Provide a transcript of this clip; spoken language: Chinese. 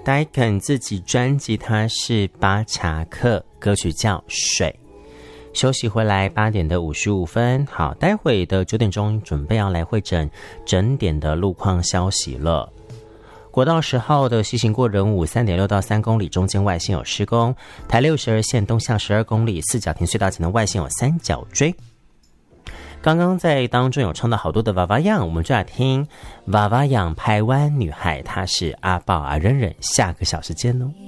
戴肯自己专辑他是巴查克，歌曲叫《水》。休息回来8点的55分，好，待会的9点钟准备要来会诊整点的路况消息了。国道10号的西行过仁武 3.6 到3公里，中间外线有施工。台62线东向12公里，四角亭隧道前的外线有三角锥。刚刚在当中有唱到好多的娃娃样，我们就来听娃娃样台湾女孩，她是阿豹啊，忍忍，下个小时见哦。